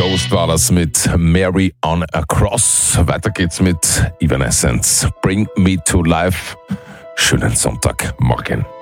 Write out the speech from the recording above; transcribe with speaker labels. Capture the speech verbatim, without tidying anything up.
Speaker 1: Ghost war das mit Mary on a Cross. Weiter geht's mit Evanescence. Bring Me to Life. Schönen Sonntagmorgen.